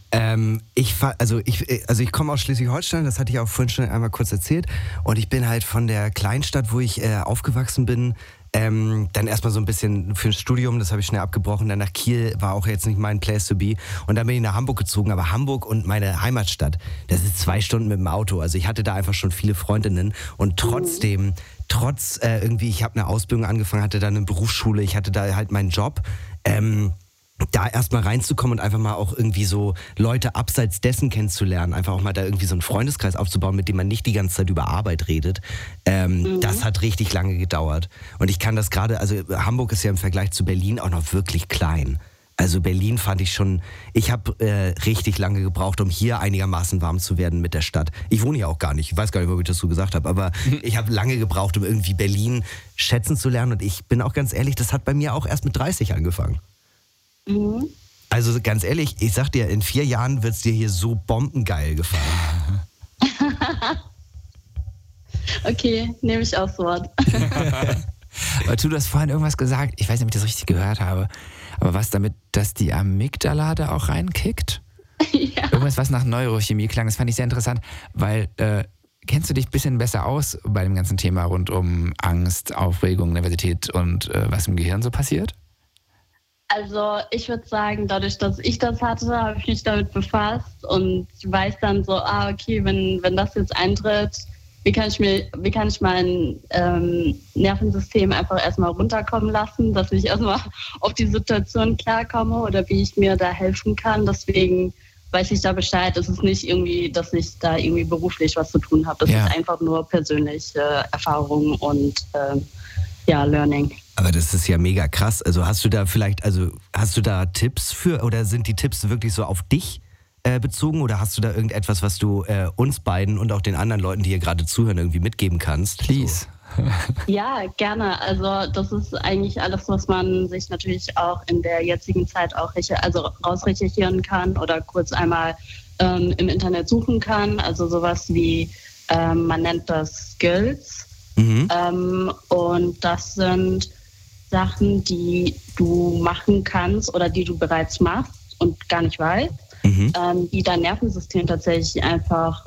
ich komme aus Schleswig-Holstein, das hatte ich auch vorhin schon einmal kurz erzählt. Und ich bin halt von der Kleinstadt, wo ich aufgewachsen bin, dann erstmal so ein bisschen für ein Studium, das habe ich schnell abgebrochen. Dann nach Kiel, war auch jetzt nicht mein Place to be. Und dann bin ich nach Hamburg gezogen. Aber Hamburg und meine Heimatstadt, das ist 2 Stunden mit dem Auto. Also ich hatte da einfach schon viele Freundinnen. Und trotzdem, irgendwie, ich habe eine Ausbildung angefangen, hatte da eine Berufsschule, ich hatte da halt meinen Job. Da erstmal reinzukommen und einfach mal auch irgendwie so Leute abseits dessen kennenzulernen, einfach auch mal da irgendwie so einen Freundeskreis aufzubauen, mit dem man nicht die ganze Zeit über Arbeit redet, das hat richtig lange gedauert. Und ich kann das gerade, also Hamburg ist ja im Vergleich zu Berlin auch noch wirklich klein. Also Berlin fand ich schon, ich habe richtig lange gebraucht, um hier einigermaßen warm zu werden mit der Stadt. Ich wohne hier auch gar nicht, ich weiß gar nicht, ob ich das so gesagt habe, aber ich habe lange gebraucht, um irgendwie Berlin schätzen zu lernen. Und ich bin auch ganz ehrlich, das hat bei mir auch erst mit 30 angefangen. Also ganz ehrlich, ich sag dir, in 4 Jahren wird es dir hier so bombengeil gefallen. Okay, nehme ich aufs Wort. Aber du hast vorhin irgendwas gesagt, ich weiß nicht, ob ich das richtig gehört habe, aber was damit, dass die Amygdala da auch reinkickt? Ja. Irgendwas, was nach Neurochemie klang, das fand ich sehr interessant, weil kennst du dich ein bisschen besser aus bei dem ganzen Thema rund um Angst, Aufregung, Nervosität und was im Gehirn so passiert? Also ich würde sagen, dadurch, dass ich das hatte, habe ich mich damit befasst und weiß dann so, okay, wenn das jetzt eintritt, wie kann ich mein Nervensystem einfach erstmal runterkommen lassen, dass ich erstmal auf die Situation klarkomme oder wie ich mir da helfen kann. Deswegen weiß ich da Bescheid. Es ist nicht irgendwie, dass ich da irgendwie beruflich was zu tun habe. Das ist einfach nur persönliche Erfahrung und Learning. Aber das ist ja mega krass. Also hast du da Tipps für, oder sind die Tipps wirklich so auf dich bezogen, oder hast du da irgendetwas, was du uns beiden und auch den anderen Leuten, die hier gerade zuhören, irgendwie mitgeben kannst? Please. So. Ja, gerne. Also das ist eigentlich alles, was man sich natürlich auch in der jetzigen Zeit auch rausrecherchieren kann oder kurz einmal im Internet suchen kann. Also sowas wie, man nennt das Skills. Und das sind Sachen, die du machen kannst oder die du bereits machst und gar nicht weißt, die dein Nervensystem tatsächlich einfach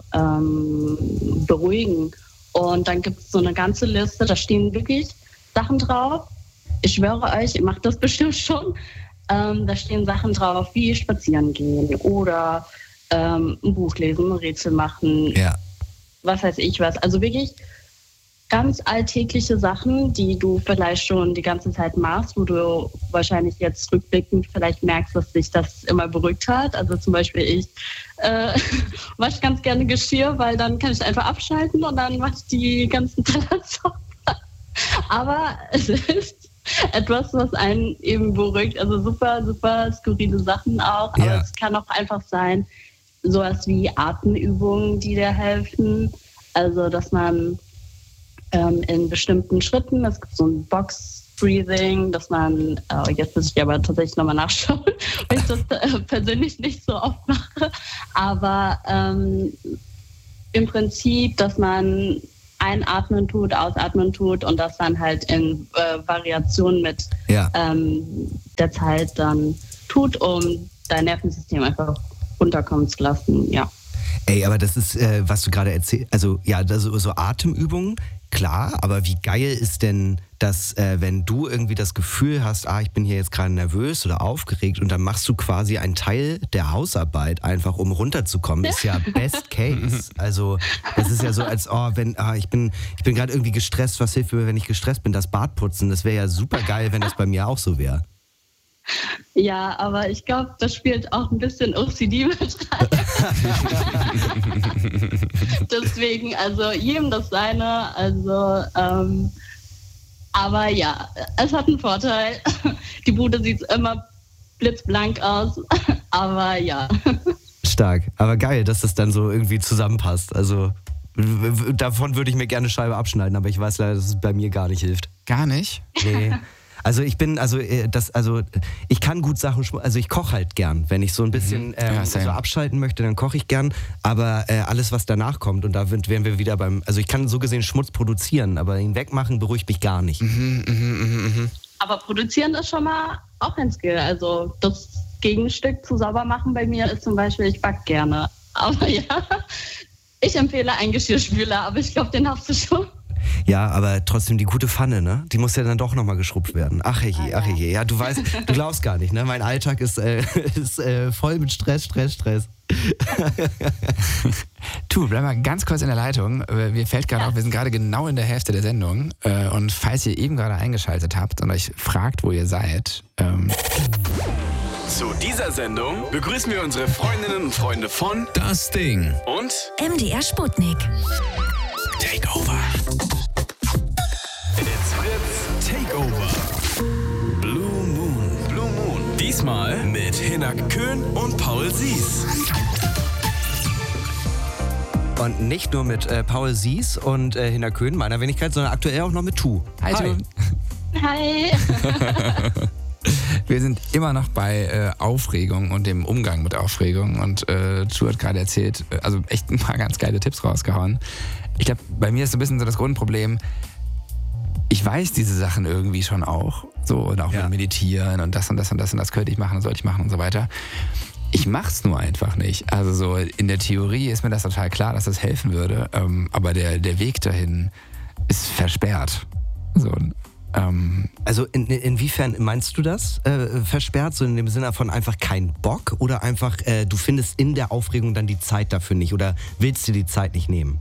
beruhigen. Und dann gibt es so eine ganze Liste, da stehen wirklich Sachen drauf. Ich schwöre euch, ihr macht das bestimmt schon. Da stehen Sachen drauf, wie spazieren gehen oder ein Buch lesen, ein Rätsel machen, was weiß ich was. Also wirklich ganz alltägliche Sachen, die du vielleicht schon die ganze Zeit machst, wo du wahrscheinlich jetzt rückblickend vielleicht merkst, dass dich das immer beruhigt hat. Also zum Beispiel ich wasche ganz gerne Geschirr, weil dann kann ich einfach abschalten und dann mache ich die ganzen Teller sauber. Aber es ist etwas, was einen eben beruhigt. Also super, super skurrile Sachen auch. Aber es kann auch einfach sein, sowas wie Atemübungen, die dir helfen. Also dass man in bestimmten Schritten, es gibt so ein Box-Breathing, dass man, jetzt muss ich aber tatsächlich nochmal nachschauen, weil ich das persönlich nicht so oft mache, aber im Prinzip, dass man einatmen tut, ausatmen tut und das dann halt in Variation mit der Zeit dann tut, um dein Nervensystem einfach runterkommen zu lassen, ja. Ey, aber das ist, was du gerade erzählst, also ja, so Atemübungen, klar, aber wie geil ist denn das, wenn du irgendwie das Gefühl hast, ich bin hier jetzt gerade nervös oder aufgeregt und dann machst du quasi einen Teil der Hausarbeit einfach, um runterzukommen, ist ja best case. Also das ist ja so, als ich bin gerade irgendwie gestresst, was hilft mir, wenn ich gestresst bin, das Bad putzen, das wäre ja super geil, wenn das bei mir auch so wäre. Ja, aber ich glaube, das spielt auch ein bisschen OCD mit rein. Deswegen, also jedem das seine, also aber ja, es hat einen Vorteil. Die Bude sieht immer blitzblank aus, aber ja. Stark, aber geil, dass das dann so irgendwie zusammenpasst. Also davon würde ich mir gerne eine Scheibe abschneiden, aber ich weiß leider, dass es bei mir gar nicht hilft. Gar nicht? Nee. Also ich kann gut Sachen, also ich koche halt gern. Wenn ich so ein bisschen so abschalten möchte, dann koche ich gern. Aber alles, was danach kommt, und da wären wir wieder also ich kann so gesehen Schmutz produzieren, aber ihn wegmachen beruhigt mich gar nicht. Aber produzieren ist schon mal auch ein Skill. Also das Gegenstück zu sauber machen bei mir ist zum Beispiel, ich backe gerne. Aber ja, ich empfehle einen Geschirrspüler, aber ich glaube, den hast du schon. Ja, aber trotzdem die gute Pfanne, ne? Die muss ja dann doch nochmal geschrubbt werden. Ach je. Ja, du glaubst gar nicht, ne? Mein Alltag ist voll mit Stress. Du, bleib mal ganz kurz in der Leitung. Mir fällt gerade auf, wir sind gerade genau in der Hälfte der Sendung. Und falls ihr eben gerade eingeschaltet habt und euch fragt, wo ihr seid. Zu dieser Sendung begrüßen wir unsere Freundinnen und Freunde von Das Ding und MDR Sputnik. Takeover. It's Fritz Takeover. Blue Moon. Diesmal mit Hinak Köhn und Paul Sies. Und nicht nur mit Paul Sies und Hinak Köhn, meiner Wenigkeit, sondern aktuell auch noch mit Tu. Hi. Hi. Wir sind immer noch bei Aufregung und dem Umgang mit Aufregung. Und Tu hat gerade erzählt, also echt ein paar ganz geile Tipps rausgehauen. Ich glaube, bei mir ist so ein bisschen so das Grundproblem, ich weiß diese Sachen irgendwie schon auch. So, und auch mit Meditieren und das und das und das und das könnte ich machen und sollte ich machen und so weiter. Ich mach's nur einfach nicht. Also so in der Theorie ist mir das total klar, dass das helfen würde. Aber der Weg dahin ist versperrt. So, also inwiefern meinst du das versperrt? So in dem Sinne von einfach kein Bock oder einfach du findest in der Aufregung dann die Zeit dafür nicht oder willst du die Zeit nicht nehmen?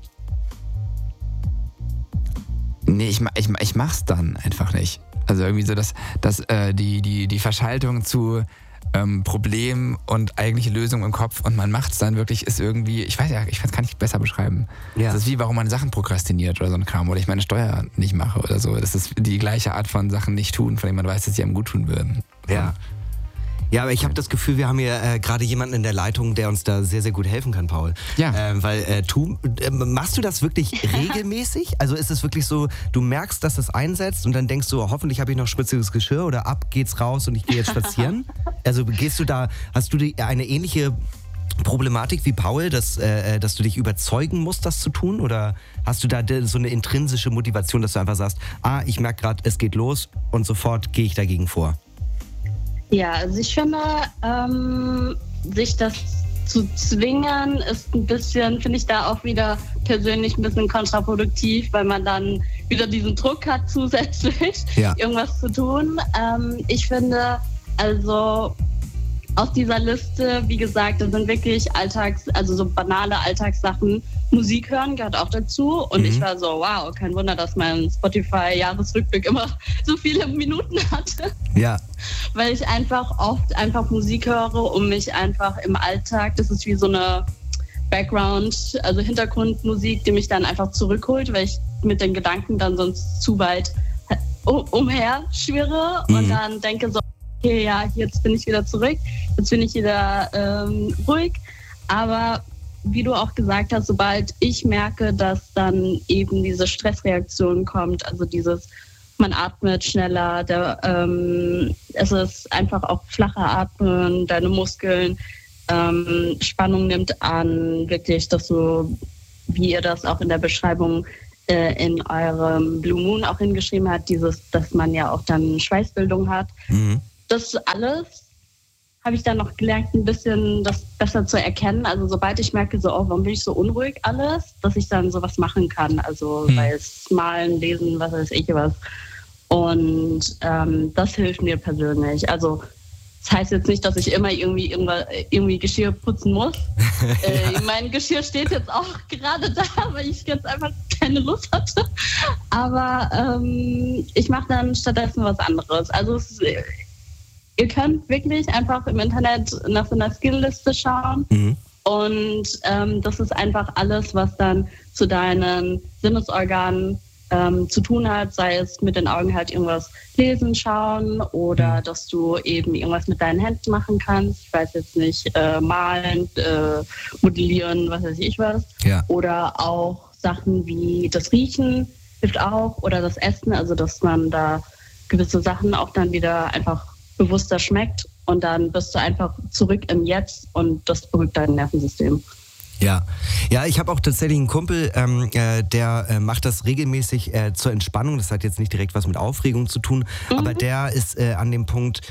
Nee, ich mach's dann einfach nicht. Also irgendwie so, dass die Verschaltung zu Problem und eigentliche Lösung im Kopf und man macht's dann wirklich, ist irgendwie, ich weiß, kann ich besser beschreiben. Ja. Das ist wie, warum man Sachen prokrastiniert oder so ein Kram oder ich meine Steuer nicht mache oder so. Das ist die gleiche Art von Sachen nicht tun, von denen man weiß, dass sie einem gut tun würden. Ja. Ja, aber ich habe das Gefühl, wir haben hier gerade jemanden in der Leitung, der uns da sehr, sehr gut helfen kann, Paul. Ja. Weil machst du das wirklich regelmäßig? Also ist es wirklich so, du merkst, dass das einsetzt und dann denkst du, hoffentlich habe ich noch schmutziges Geschirr oder ab geht's raus und ich gehe jetzt spazieren? Also hast du eine ähnliche Problematik wie Paul, dass du dich überzeugen musst, das zu tun? Oder hast du da so eine intrinsische Motivation, dass du einfach sagst, ich merke gerade, es geht los und sofort gehe ich dagegen vor? Ja, also ich finde, sich das zu zwingen, ist ein bisschen, finde ich da auch wieder persönlich ein bisschen kontraproduktiv, weil man dann wieder diesen Druck hat, zusätzlich irgendwas zu tun. Ich finde, also aus dieser Liste, wie gesagt, da sind wirklich also so banale Alltagssachen. Musik hören gehört auch dazu. Und ich war so, wow, kein Wunder, dass mein Spotify-Jahresrückblick immer so viele Minuten hatte. Ja. Weil ich oft Musik höre, um mich einfach im Alltag, das ist wie so eine Background, also Hintergrundmusik, die mich dann einfach zurückholt, weil ich mit den Gedanken dann sonst zu weit umher schwirre und dann denke so, okay, ja, jetzt bin ich wieder zurück, jetzt bin ich wieder ruhig. Aber wie du auch gesagt hast, sobald ich merke, dass dann eben diese Stressreaktion kommt, also man atmet schneller, es ist einfach auch flacher Atmen, deine Muskeln, Spannung nimmt an, wirklich, dass du wie ihr das auch in der Beschreibung in eurem Blue Moon auch hingeschrieben habt, dass man ja auch dann Schweißbildung hat. Das alles habe ich dann noch gelernt, ein bisschen das besser zu erkennen. Also sobald ich merke, so, warum bin ich so unruhig alles, dass ich dann sowas machen kann. Also sei es malen, lesen, was weiß ich was. Und das hilft mir persönlich. Also das heißt jetzt nicht, dass ich immer irgendwie Geschirr putzen muss. Mein Geschirr steht jetzt auch gerade da, weil ich jetzt einfach keine Lust hatte. Aber ich mache dann stattdessen was anderes. Also ihr könnt wirklich einfach im Internet nach so einer Skill-Liste schauen. Und das ist einfach alles, was dann zu deinen Sinnesorganen zu tun hat, sei es mit den Augen halt irgendwas lesen, schauen oder dass du eben irgendwas mit deinen Händen machen kannst. Ich weiß jetzt nicht, malen, modellieren, was weiß ich was. Ja. Oder auch Sachen wie das Riechen hilft auch oder das Essen, also dass man da gewisse Sachen auch dann wieder einfach bewusster schmeckt und dann bist du einfach zurück im Jetzt und das beruhigt dein Nervensystem. Ja, ich habe auch tatsächlich einen Kumpel, der macht das regelmäßig zur Entspannung. Das hat jetzt nicht direkt was mit Aufregung zu tun, aber der ist an dem Punkt,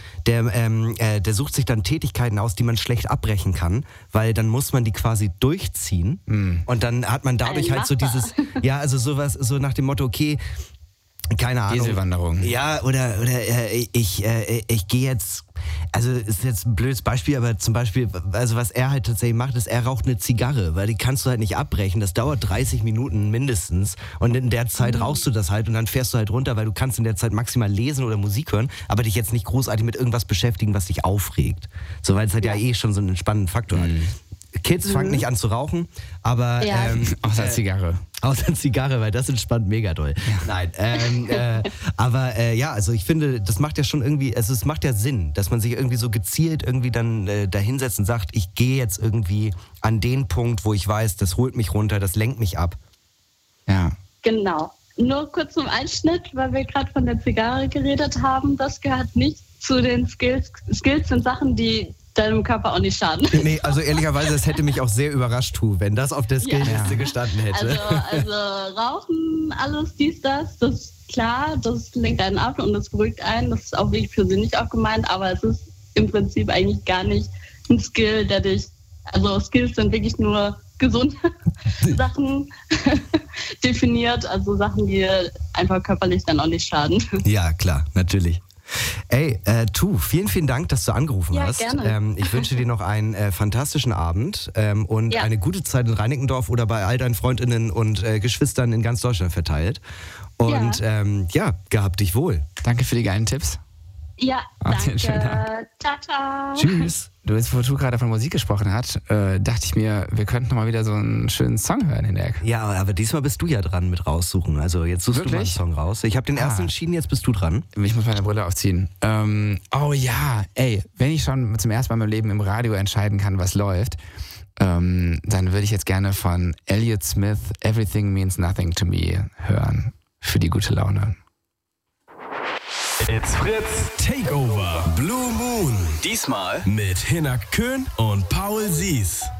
der sucht sich dann Tätigkeiten aus, die man schlecht abbrechen kann, weil dann muss man die quasi durchziehen und dann hat man dadurch halt so dieses, also sowas, so nach dem Motto, okay, keine Ahnung. Dieselwanderung. Ja, oder ich gehe jetzt, also ist jetzt ein blödes Beispiel, aber zum Beispiel, also was er halt tatsächlich macht, ist, er raucht eine Zigarre, weil die kannst du halt nicht abbrechen. Das dauert 30 Minuten mindestens und in der Zeit rauchst du das halt und dann fährst du halt runter, weil du kannst in der Zeit maximal lesen oder Musik hören, aber dich jetzt nicht großartig mit irgendwas beschäftigen, was dich aufregt. So, weil es halt ja schon so einen entspannenden Faktor hat. Kids fangen nicht an zu rauchen, aber außer Zigarre. Außer Zigarre, weil das entspannt mega doll. Ja. Nein, aber also ich finde, das macht ja schon irgendwie, also es macht ja Sinn, dass man sich irgendwie so gezielt irgendwie dann dahinsetzt und sagt, ich gehe jetzt irgendwie an den Punkt, wo ich weiß, das holt mich runter, das lenkt mich ab. Ja. Genau. Nur kurz zum Einschnitt, weil wir gerade von der Zigarre geredet haben, das gehört nicht zu den Skills. Skills sind Sachen, die deinem Körper auch nicht schaden. Nee, also ehrlicherweise, es hätte mich auch sehr überrascht, wenn das auf der Skillliste gestanden hätte. Also Rauchen, alles das ist klar, das lenkt einen ab und das beruhigt einen, das ist auch wirklich persönlich auch gemeint, aber es ist im Prinzip eigentlich gar nicht ein Skill, der dich, also Skills sind wirklich nur gesunde Sachen definiert, also Sachen, die einfach körperlich dann auch nicht schaden. Ja, klar, natürlich. Ey, vielen, vielen Dank, dass du angerufen hast. Gerne. Ich wünsche dir noch einen fantastischen Abend und eine gute Zeit in Reinickendorf oder bei all deinen Freundinnen und Geschwistern in ganz Deutschland verteilt. Und gehabt dich wohl. Danke für die geilen Tipps. Ja, danke. Ciao. Tschüss. Wo du gerade von Musik gesprochen hast, dachte ich mir, wir könnten noch mal wieder so einen schönen Song hören, Hinak. Ja, aber diesmal bist du ja dran mit raussuchen. Also jetzt suchst du mal einen Song raus. Ich habe den ersten entschieden, jetzt bist du dran. Ich muss meine Brille aufziehen. Wenn ich schon zum ersten Mal in meinem Leben im Radio entscheiden kann, was läuft, dann würde ich jetzt gerne von Elliott Smith Everything Means Nothing to Me hören. Für die gute Laune. It's Fritz Takeover Blue Moon. Diesmal mit Hinak Köhn und Paul Sies.